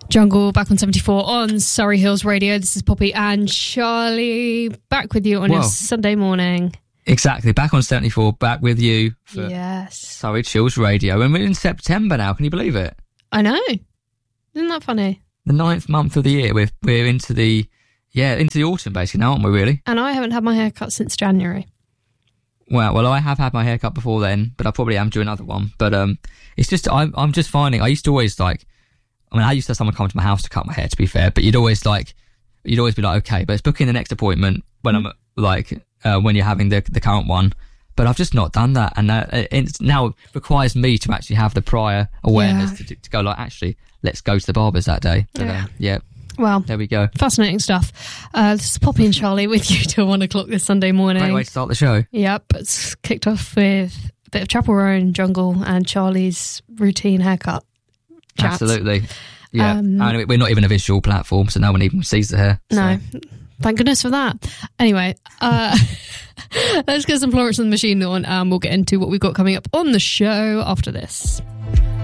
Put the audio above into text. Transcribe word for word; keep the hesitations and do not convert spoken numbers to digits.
Jungle back on seventy-four on Surrey Hills Radio. This is Poppy and Charlie back with you on Whoa. your Sunday morning. Exactly, back on seventy-four, back with you for Yes. Surrey Hills Radio. And we're in September now, can you believe it? I know. Isn't that funny? The ninth month of the year, we're, we're into the, yeah, into the autumn basically now, aren't we really? And I haven't had my hair cut since January. Well, well, I have had my hair cut before then, but I probably am due another one. But um, it's just, I'm, I'm just finding, I used to always like, I mean, I used to have someone come to my house to cut my hair, to be fair, but you'd always like, you'd always be like, okay, but it's booking the next appointment when mm. I'm like, uh, when you're having the the current one. But I've just not done that. And uh, it now requires me to actually have the prior awareness yeah. to, to go like, actually, let's go to the barber's that day. But, yeah. Uh, yeah. Well, there we go. Fascinating stuff. Uh, this is Poppy and Charlie with you till one o'clock this Sunday morning. Great way to start the show. Yep. It's kicked off with a bit of Chapel Roan, Jungle, and Charlie's routine haircut. Chat. Absolutely. Yeah. Um, and we're not even a visual platform, so no one even sees the hair. So. No. Thank goodness for that. Anyway, uh, let's get some Florence and the Machine on, and we'll get into what we've got coming up on the show after this.